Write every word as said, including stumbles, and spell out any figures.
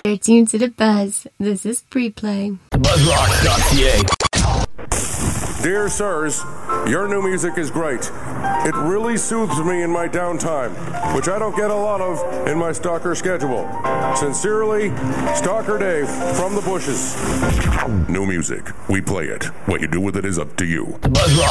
You're tuned to the Buzz. This is Pre-Play. buzz rock dot c a. Dear sirs, your new music is great. It really soothes me in my downtime, which I don't get a lot of in my stalker schedule. Sincerely, Stalker Dave from the bushes. New music. We play it. What you do with it is up to you. buzz rock